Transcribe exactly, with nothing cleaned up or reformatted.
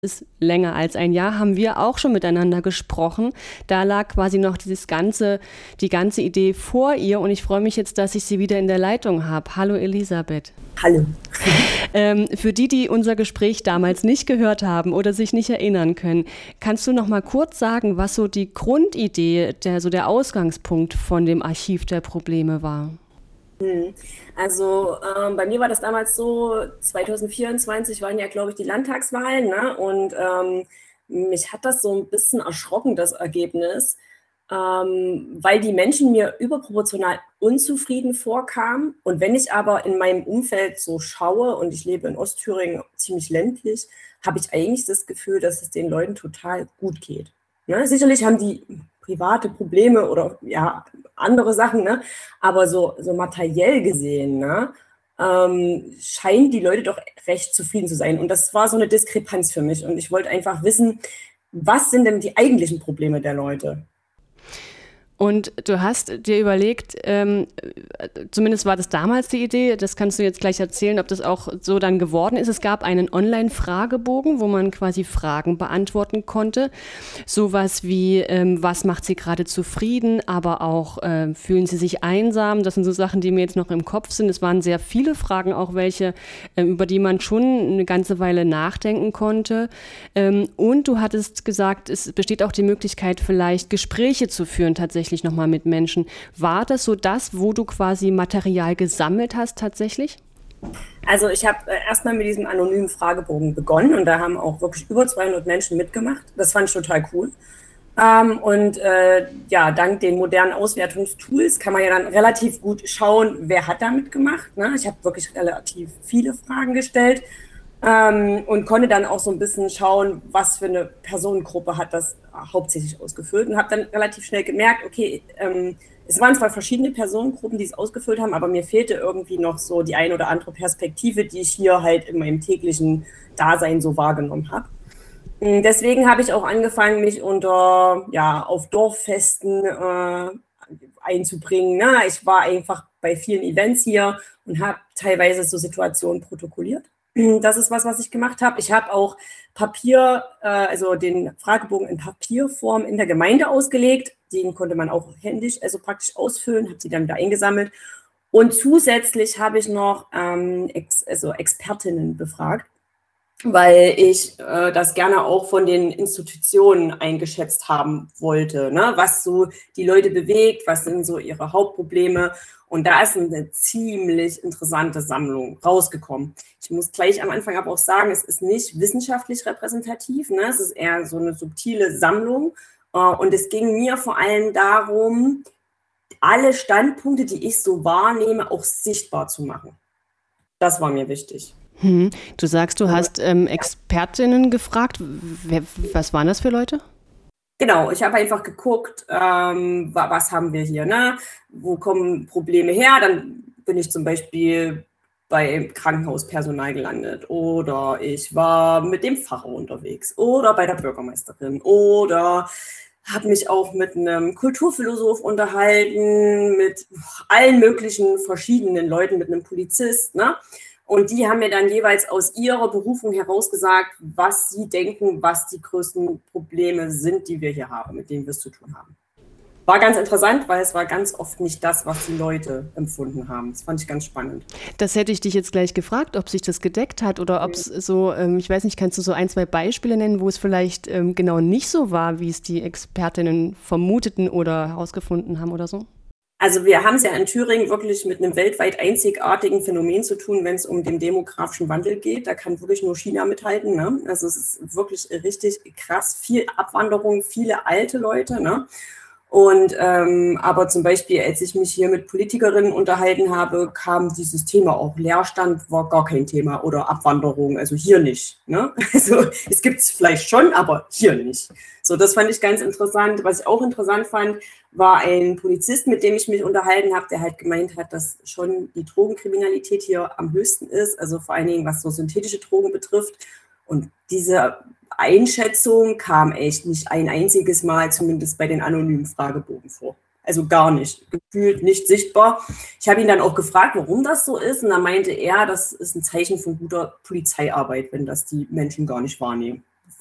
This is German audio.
ist länger als ein Jahr, haben wir auch schon miteinander gesprochen. Da lag quasi noch dieses ganze, die ganze Idee vor ihr und ich freue mich jetzt, dass ich sie wieder in der Leitung habe. Hallo Elisabeth. Hallo. Ähm, für die, die unser Gespräch damals nicht gehört haben oder sich nicht erinnern können, kannst du noch mal kurz sagen, was so die Grundidee, der, so der Ausgangspunkt von dem Archiv der Probleme war? Also ähm, bei mir war das damals so, zwanzig vierundzwanzig waren ja, glaube ich, die Landtagswahlen, ne? Und ähm, mich hat das so ein bisschen erschrocken, das Ergebnis, ähm, weil die Menschen mir überproportional unzufrieden vorkamen. Und wenn ich aber in meinem Umfeld so schaue, und ich lebe in Ostthüringen ziemlich ländlich, habe ich eigentlich das Gefühl, dass es den Leuten total gut geht. Ne? Sicherlich haben die private Probleme oder ja, andere Sachen, ne? Aber so, so materiell gesehen, ne, ähm, scheinen die Leute doch recht zufrieden zu sein. Und das war so eine Diskrepanz für mich. Und ich wollte einfach wissen, was sind denn die eigentlichen Probleme der Leute? Und du hast dir überlegt, ähm, zumindest war das damals die Idee, das kannst du jetzt gleich erzählen, ob das auch so dann geworden ist. Es gab einen Online-Fragebogen, wo man quasi Fragen beantworten konnte. Sowas wie, ähm, was macht Sie gerade zufrieden, aber auch, äh, fühlen Sie sich einsam? Das sind so Sachen, die mir jetzt noch im Kopf sind. Es waren sehr viele Fragen, auch welche, äh, über die man schon eine ganze Weile nachdenken konnte. Ähm, und du hattest gesagt, es besteht auch die Möglichkeit, vielleicht Gespräche zu führen, tatsächlich nochmal mit Menschen. War das so das, wo du quasi Material gesammelt hast tatsächlich? Also ich habe äh, erstmal mit diesem anonymen Fragebogen begonnen und da haben auch wirklich über zweihundert Menschen mitgemacht. Das fand ich total cool. Ähm, und äh, ja, dank den modernen Auswertungstools kann man ja dann relativ gut schauen, wer hat da mitgemacht. Ne? Ich habe wirklich relativ viele Fragen gestellt. Ähm, und konnte dann auch so ein bisschen schauen, was für eine Personengruppe hat das hauptsächlich ausgefüllt und habe dann relativ schnell gemerkt, okay, ähm, es waren zwar verschiedene Personengruppen, die es ausgefüllt haben, aber mir fehlte irgendwie noch so die ein oder andere Perspektive, die ich hier halt in meinem täglichen Dasein so wahrgenommen habe. Deswegen habe ich auch angefangen, mich unter, ja, auf Dorffesten äh, einzubringen. Ne? Ich war einfach bei vielen Events hier und habe teilweise so Situationen protokolliert. Das ist was, was ich gemacht habe. Ich habe auch Papier, äh, also den Fragebogen in Papierform in der Gemeinde ausgelegt. Den konnte man auch händisch, also praktisch ausfüllen, habe die dann wieder eingesammelt. Und zusätzlich habe ich noch ähm, Ex, also Expertinnen befragt, weil ich äh, das gerne auch von den Institutionen eingeschätzt haben wollte, ne? Was so die Leute bewegt, was sind so ihre Hauptprobleme. Und da ist eine ziemlich interessante Sammlung rausgekommen. Ich muss gleich am Anfang aber auch sagen, es ist nicht wissenschaftlich repräsentativ, ne? Es ist eher so eine subtile Sammlung. Äh, und es ging mir vor allem darum, alle Standpunkte, die ich so wahrnehme, auch sichtbar zu machen. Das war mir wichtig. Hm. Du sagst, du hast ähm, Expertinnen gefragt. Wer, was waren das für Leute? Genau, ich habe einfach geguckt, ähm, was haben wir hier, ne? Wo kommen Probleme her? Dann bin ich zum Beispiel bei Krankenhauspersonal gelandet oder ich war mit dem Pfarrer unterwegs oder bei der Bürgermeisterin oder habe mich auch mit einem Kulturphilosoph unterhalten, mit allen möglichen verschiedenen Leuten, mit einem Polizist, ne? Und die haben mir dann jeweils aus ihrer Berufung heraus gesagt, was sie denken, was die größten Probleme sind, die wir hier haben, mit denen wir es zu tun haben. War ganz interessant, weil es war ganz oft nicht das, was die Leute empfunden haben. Das fand ich ganz spannend. Das hätte ich dich jetzt gleich gefragt, ob sich das gedeckt hat oder ob es so, ähm, ich weiß nicht, kannst du so ein, zwei Beispiele nennen, wo es vielleicht ähm, genau nicht so war, wie es die Expertinnen vermuteten oder herausgefunden haben oder so? Also wir haben es ja in Thüringen wirklich mit einem weltweit einzigartigen Phänomen zu tun, wenn es um den demografischen Wandel geht. Da kann wirklich nur China mithalten. Ne? Also es ist wirklich richtig krass. Viel Abwanderung, viele alte Leute. Ne? Und ähm, aber zum Beispiel, als ich mich hier mit Politikerinnen unterhalten habe, kam dieses Thema auch. Leerstand war gar kein Thema oder Abwanderung, also hier nicht. Ne? Also es gibt es vielleicht schon, aber hier nicht. So, das fand ich ganz interessant. Was ich auch interessant fand, war ein Polizist, mit dem ich mich unterhalten habe, der halt gemeint hat, dass schon die Drogenkriminalität hier am höchsten ist, also vor allen Dingen, was so synthetische Drogen betrifft. Und diese Einschätzung kam echt nicht ein einziges Mal, zumindest bei den anonymen Fragebogen vor. Also gar nicht, gefühlt nicht sichtbar. Ich habe ihn dann auch gefragt, warum das so ist. Und dann meinte er, das ist ein Zeichen von guter Polizeiarbeit, wenn das die Menschen gar nicht wahrnehmen.